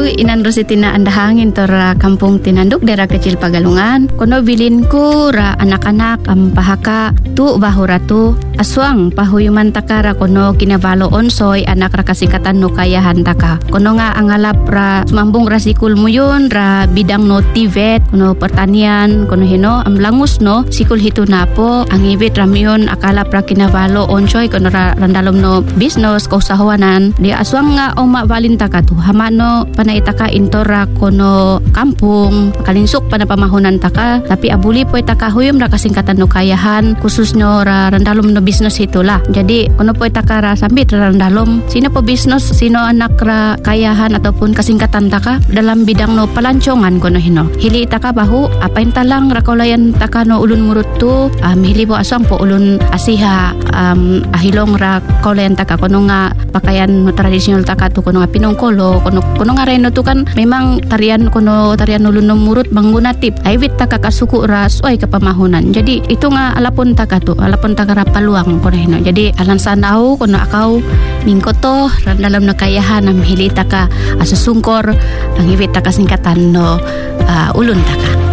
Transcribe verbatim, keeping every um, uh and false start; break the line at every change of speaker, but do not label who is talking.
ko inan ro si tina andahangin to ra kampung Tinanduk daerah kecil Pagalungan. Kono bilin ko ra anak-anak am pahaka tu bahura tu aswang pahuyuman takara kono kinabalo onsoy anak ra kasingkatan no kayahan taka. Kono nga angalap ra sumambong ra sikul mo yun ra bidang no tivet kono pertanian kono hino am langus no sikul hito na po ang ibit ramiyon akalap ra kinabalo onsoy kono ra randalom no business kausahawanan di aswang nga oma valin taka tu hamano panay taka intora kono kampung kalinsuk pana pamahunan taka tapi abuli po taka huyom ra kasingkatan no kayahan khusus no ra randalom no business hitolah. Jadi kono po taka ra sambit ra randalom sino po business sino anak ra kayahan ataupun kasingkatan taka dalam bidang no palancongan kono hino hili taka bahu apa intalang ra kaulayan taka no ulun murut tu um, hili po aswang po ulun asiha um, ahilong ra kaulayan taka kono nga pakaian no tradisional taka tu kono nga pinongkolo kono kono nga reno tu kan memang tarian kono tarian ulun no murut manggunatip ay wit taka kasuku ras oy kapamahunan. Jadi itu nga alapon taka tu alapon taka ra paluang kono hino. Jadi alan sanau kono akaw mingkoto dalam na kayahan am hili taka asusungkor ang ibit taka singkatan no uh, ulun taka.